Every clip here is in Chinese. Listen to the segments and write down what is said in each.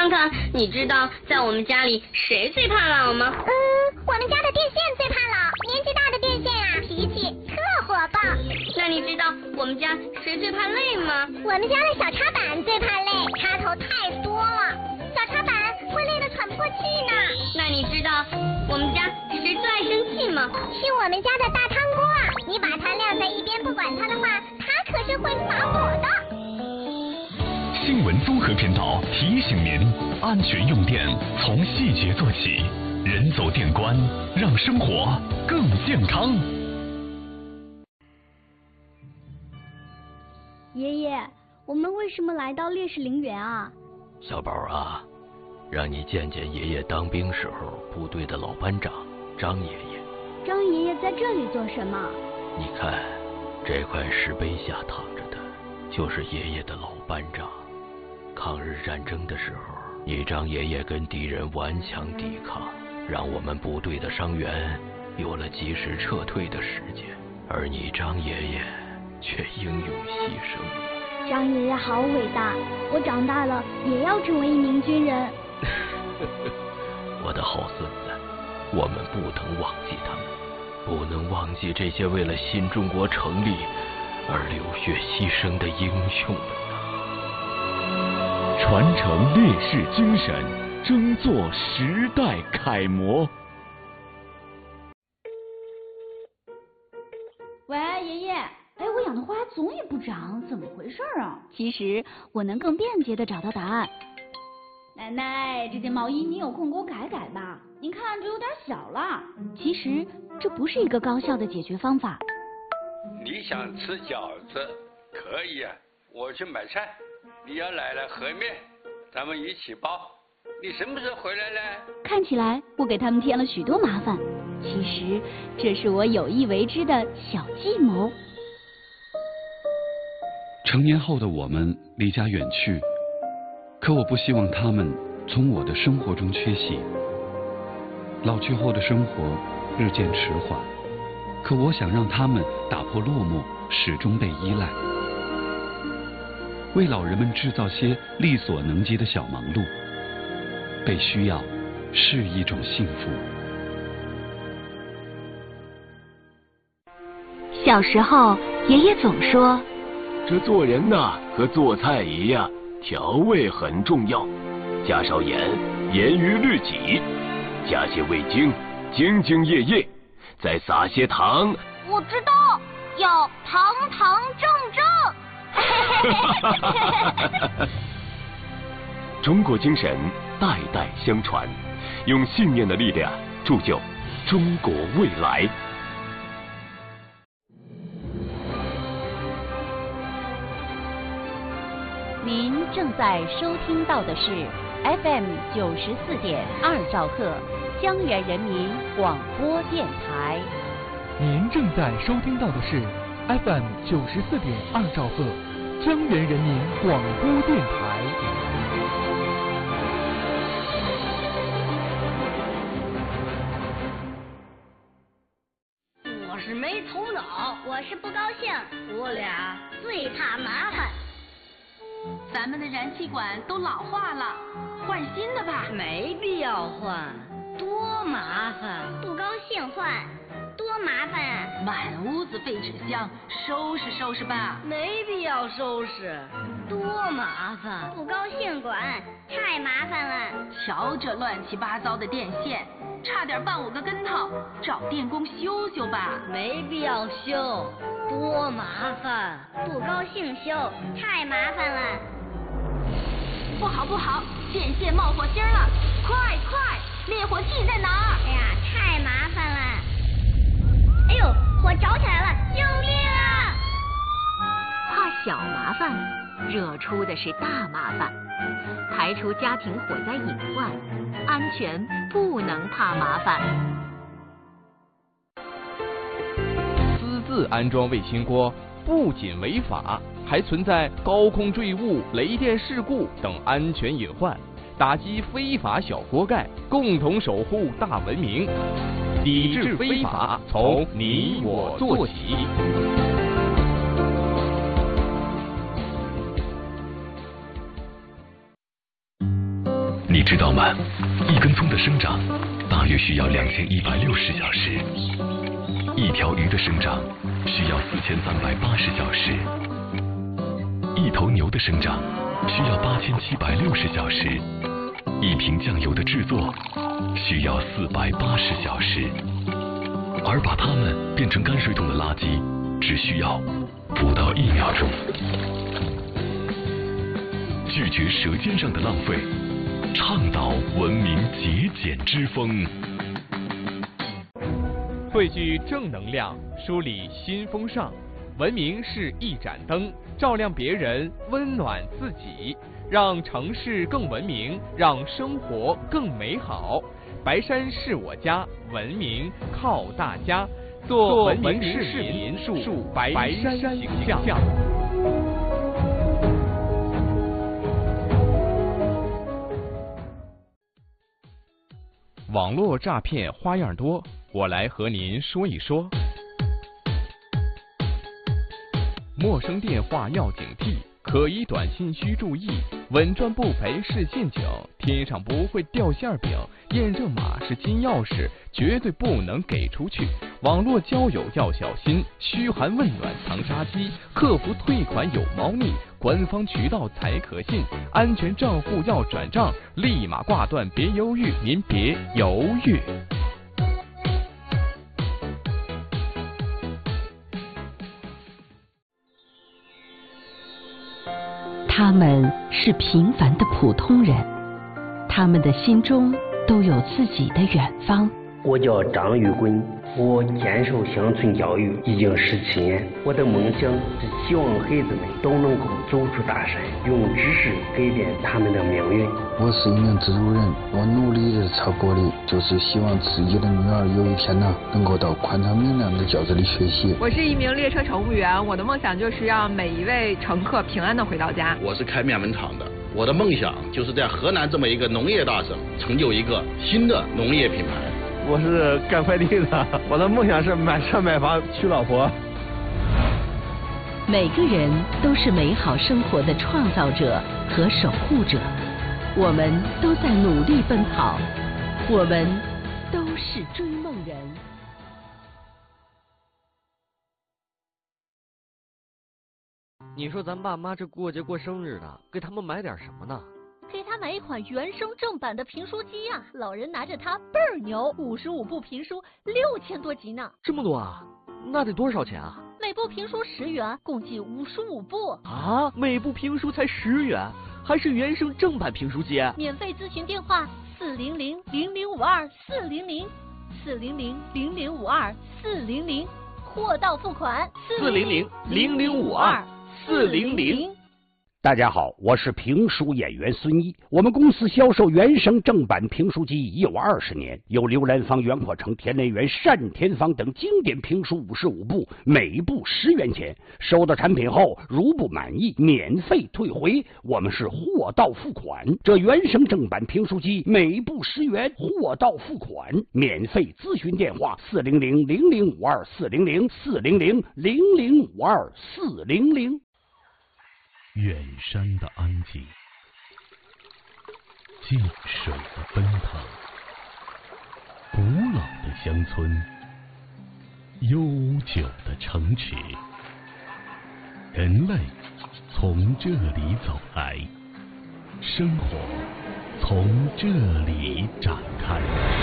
康康，你知道在我们家里谁最怕老吗？ 我们家的电线最怕老，年纪大的电线啊，脾气特火爆。 那你知道我们家谁最怕累吗？ 我们家的小插板最怕累，插头太多了，小插板会累得喘不过气呢。 那你知道我们家谁最爱生气吗？ 是我们家的大汤锅啊，你把它晾在一边不管它的话，它可是会发火的。 新闻综合频道提醒您：安全用电从细节做起，人走电关，让生活更健康。 爷爷，我们为什么来到烈士陵园啊？ 小宝啊，让你见见爷爷当兵时候部队的老班长张爷爷。 张爷爷在这里做什么？ 你看，这块石碑下躺着的，就是爷爷的老班长。抗日战争的时候，你张爷爷跟敌人顽强抵抗，让我们部队的伤员有了及时撤退的时间，而你张爷爷却英勇牺牲了。 张爷爷好伟大，我长大了也要成为一名军人。 我的好孙子，我们不能忘记他们，不能忘记这些为了新中国成立而流血牺牲的英雄们。 传承烈士精神，争做时代楷模。 喂，爷爷，我养的花总也不长，怎么回事啊？其实我能更便捷的找到答案。奶奶，这件毛衣你有空给我改改吧？您看这有点小了。其实这不是一个高效的解决方法。 你想吃饺子，可以啊，我去买菜。你要奶奶和面，咱们一起包。你什么时候回来呢？ 看起来我给他们添了许多麻烦，其实这是我有意为之的小计谋。 成年后的我们离家远去，可我不希望他们从我的生活中缺席。老去后的生活日渐迟缓，可我想让他们打破落寞，始终被依赖。为老人们制造些力所能及的小忙碌，被需要是一种幸福。 小时候，爷爷总说， 这做人呐，和做菜一样，调味很重要，加少盐，严于律己；加些味精，兢兢业业；再撒些糖。 我知道，要堂堂正正。 中国精神代代相传，用信念的力量铸就中国未来。 您正在收听到的是 FM 94.2兆赫江源人民广播电台。 您正在收听到的是 FM 94.2兆赫江源人民广播电台。 我是没头脑， 我是不高兴， 我俩最怕麻烦。 咱们的燃气管都老化了，换新的吧。 没必要换，多麻烦。 不高兴换，多麻烦啊！ 满屋子废纸箱，收拾收拾吧。 没必要收拾，多麻烦。 不高兴管，太麻烦了。 瞧这乱七八糟的电线，差点绊我个跟头，找电工修修吧。 没必要修，多麻烦。 不高兴修，太麻烦了。 不好不好，电线冒火星了，快快，灭火器在哪儿？ 哎呀，太麻烦了。哎呦，火着起来了，救命啊！ 怕小麻烦，惹出的是大麻烦。排除家庭火灾隐患，安全不能怕麻烦。 私自安装卫星锅不仅违法，还存在高空坠物、雷电事故等安全隐患，打击非法小锅盖，共同守护大文明。抵制非法，从你我做起。 你知道吗？一根葱的生长大约需要2160小时，一条鱼的生长需要4380小时，一头牛的生长需要8760小时，一瓶酱油的制作需要480小时，而把它们变成泔水桶的垃圾只需要不到1秒钟。拒绝舌尖上的浪费，倡导文明节俭之风。 汇聚正能量，梳理新风尚。文明是一盏灯，照亮别人，温暖自己，让城市更文明，让生活更美好。白山是我家，文明靠大家。做文明市民，树白山形象。网络诈骗花样多，我来和您说一说。陌生电话要警惕，可疑短信需注意，稳赚不赔是陷阱，天上不会掉馅饼，验证码是金钥匙，绝对不能给出去。网络交友要小心，嘘寒问暖藏杀机，客服退款有猫腻，官方渠道才可信，安全账户要转账，立马挂断，别犹豫，您别犹豫。 他们是平凡的普通人，他们的心中都有自己的远方。 我叫张玉坤，我坚守乡村教育已经17年。我的梦想是希望孩子们都能够走出大山，用知识改变他们的命运。 我是一名蜘蛛人，我努力的朝过的就是希望自己的女儿有一天能够到宽敞明亮的教室里学习。 我是一名列车乘务员，我的梦想就是让每一位乘客平安的回到家。 我是开面粉厂的，我的梦想就是在河南这么一个农业大省，成就一个新的农业品牌。 我是干快递的，我的梦想是买车买房娶老婆。 每个人都是美好生活的创造者和守护者，我们都在努力奔跑，我们都是追梦人。 你说咱爸妈这过节过生日的，给他们买点什么呢？ 给他买一款原声正版的评书机呀，老人拿着它倍儿牛，55部评书6000多集呢。 这么多啊？那得多少钱啊？ 每部评书10元，共计55部。 啊，每部评书才10元，还是原声正版评书机？ 免费咨询电话400-0052-400，400-0052-400，货到付款 400-0052-400。 大家好，我是评书演员孙一。我们公司销售原声正版评书机已有20年，有刘兰芳、袁阔成、田连元、单田芳等经典评书55部，每部10元钱。收到产品后，如不满意，免费退回。我们是货到付款。这原声正版评书机每部10元，货到付款，免费咨询电话400-0052-400，400-0052-400。 远山的安静，静水的奔腾，古老的乡村，悠久的城池，人类从这里走来，生活从这里展开。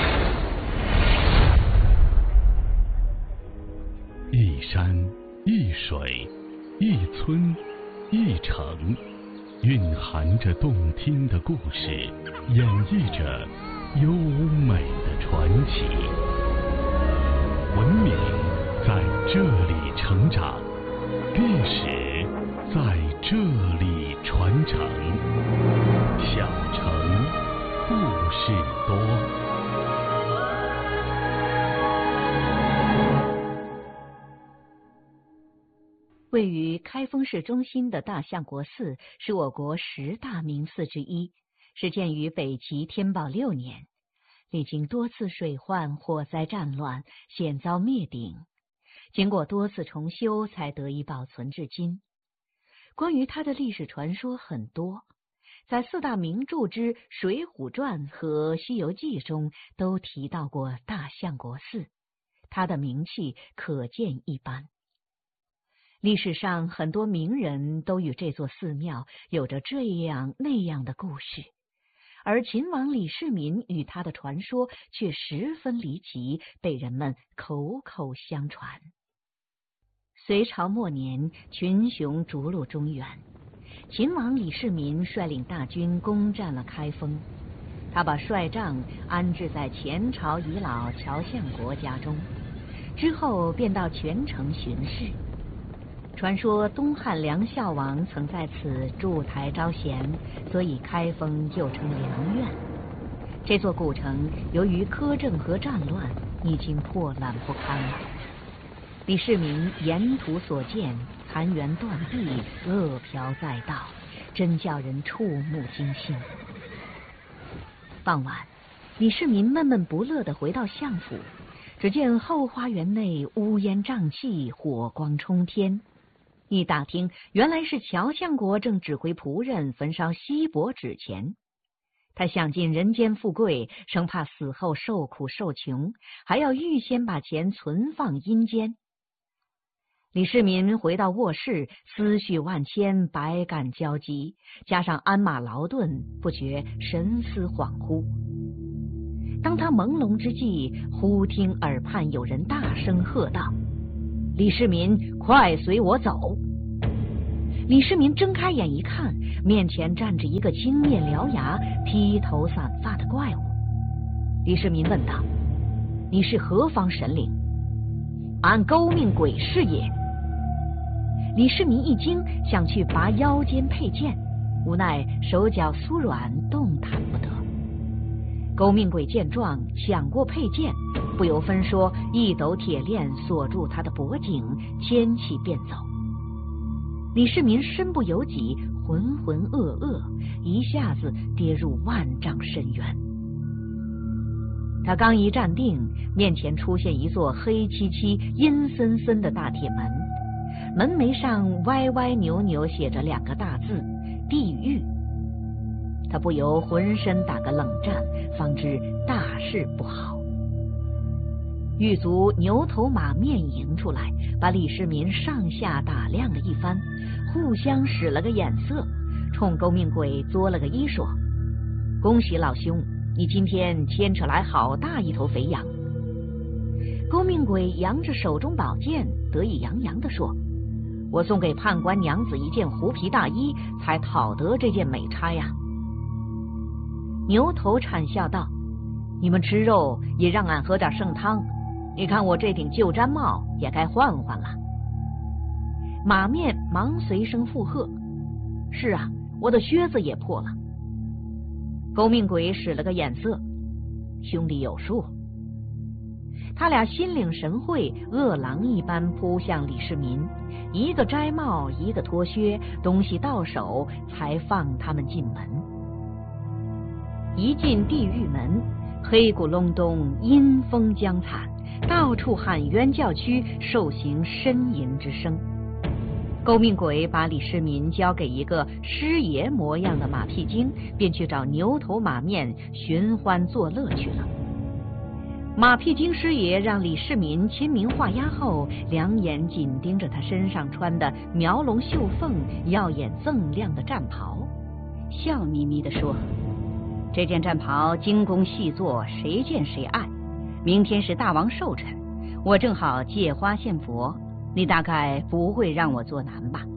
一山一水一村一城，蕴含着动听的故事，演绎着优美的传奇。文明在这里成长，历史在这里传承。小城故事多。 位于开封市中心的大相国寺是我国10大名寺之一，始建于北齐天宝6年，历经多次水患、火灾、战乱，险遭灭顶，经过多次重修才得以保存至今。关于它的历史传说很多， 在四大名著之《水浒传》和《西游记》中都提到过大相国寺，它的名气可见一斑。历史上很多名人都与这座寺庙有着这样那样的故事，而秦王李世民与他的传说却十分离奇，被人们口口相传。隋朝末年，群雄逐鹿中原，秦王李世民率领大军攻占了开封，他把帅帐安置在前朝遗老乔相国家中，之后便到全城巡视。传说东汉梁孝王曾在此筑台招贤，所以开封又称梁苑。这座古城由于苛政和战乱，已经破烂不堪了。李世民沿途所见，残垣断壁，恶殍载道，真叫人触目惊心。傍晚，李世民闷闷不乐地回到相府，只见后花园内乌烟瘴气，火光冲天。一打听，原来是乔相国正指挥仆人焚烧锡箔纸钱。他想尽人间富贵，生怕死后受苦受穷，还要预先把钱存放阴间。李世民回到卧室，思绪万千，百感交集，加上鞍马劳顿，不觉神思恍惚。当他朦胧之际，忽听耳畔有人大声喝道：“李世民，快随我走！”李世民睁开眼一看，面前站着一个青面獠牙、披头散发的怪物。李世民问道：“你是何方神灵？”“俺勾命鬼是也。”李世民一惊，想去拔腰间佩剑，无奈手脚酥软，动弹不得。勾命鬼见状，抢过佩剑，不由分说，一抖铁链锁住他的脖颈，牵起便走。李世民身不由己，浑浑噩噩，一下子跌入万丈深渊。他刚一站定，面前出现一座黑漆漆、阴森森的大铁门，门楣上歪歪扭扭写着2个大字“地狱”。他不由浑身打个冷战，方知大事不好。狱卒牛头马面迎出来，把李世民上下打量了一番，互相使了个眼色，冲勾命鬼作了个揖说：“恭喜老兄，你今天牵扯来好大一头肥羊。”勾命鬼扬着手中宝剑，得意洋洋地说：“我送给判官娘子一件狐皮大衣，才讨得这件美差呀。”牛头惨笑道：“你们吃肉也让俺喝点剩汤，你看我这顶旧毡帽也该换换了。”马面忙随声附和：“是啊，我的靴子也破了。”勾命鬼使了个眼色：“兄弟有数。”他俩心领神会，饿狼一般扑向李世民，一个摘帽，一个脱靴，东西到手才放他们进门。一进地狱门，黑咕隆咚，阴风江惨，到处喊冤叫屈，兽行呻吟之声。勾命鬼把李世民交给一个师爷模样的马屁精，便去找牛头马面寻欢作乐去了。马屁精师爷让李世民签名画押后，两眼紧盯着他身上穿的描龙绣凤、耀眼锃亮的战袍，笑眯眯地说：“这件战袍精工细作，谁见谁爱。明天是大王寿辰，我正好借花献佛，你大概不会让我做难吧？”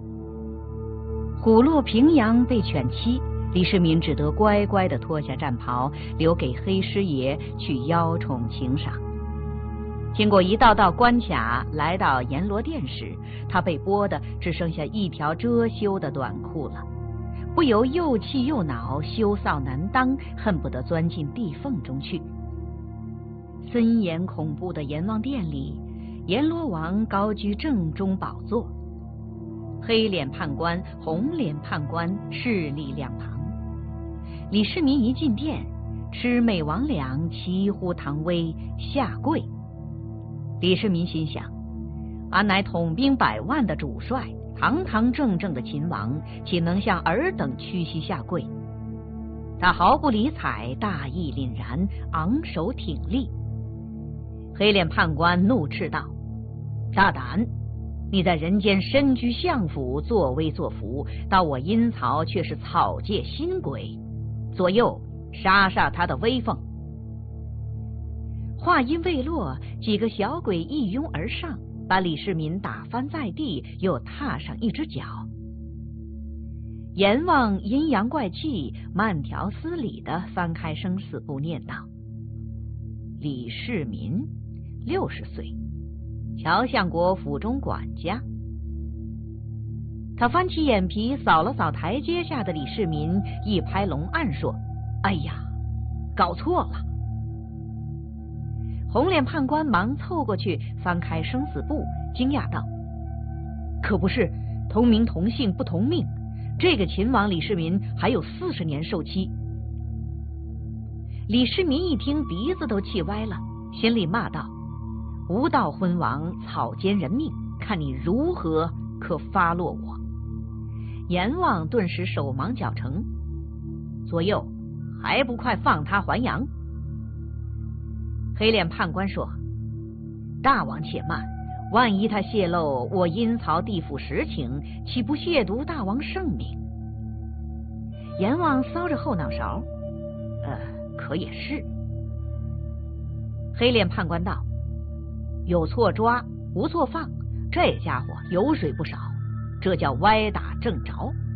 虎落平阳被犬欺，李世民只得乖乖地脱下战袍，留给黑师爷去邀宠请赏。经过一道道关卡，来到阎罗殿时，他被剥的只剩下一条遮羞的短裤了，不由又气又恼，羞臊难当，恨不得钻进地缝中去。森严恐怖的阎王殿里，阎罗王高居正中宝座，黑脸判官、红脸判官势力两旁。李世民一进殿，魑魅魍魉齐呼唐威，下跪。李世民心想：俺乃统兵100万的主帅， 堂堂正正的秦王，岂能向尔等屈膝下跪？他毫不理睬，大义凛然，昂首挺立。黑脸判官怒斥道：大胆！你在人间身居相府，作威作福，到我阴曹却是草芥新鬼，左右杀他的威风！话音未落，几个小鬼一拥而上，把李世民打翻在地，又踏上一只脚。阎王阴阳怪气，慢条斯理地翻开生死簿，念道：李世民60岁，乔相国府中管家。他翻起眼皮扫了扫台阶下的李世民，一拍龙案说：哎呀，搞错了！红脸判官忙凑过去翻开生死簿，惊讶道：可不是，同名同姓不同命，这个秦王李世民还有40年寿期。李世民一听，鼻子都气歪了，心里骂道：无道昏王，草菅人命，看你如何可发落我！阎王顿时手忙脚成，左右还不快放他还阳！黑脸判官说：大王且慢，万一他泄露我阴曹地府实情，岂不亵渎大王圣明？阎王搔着后脑勺，可也是。黑脸判官道：有错抓，无错放，这家伙油水不少，这叫歪打正着。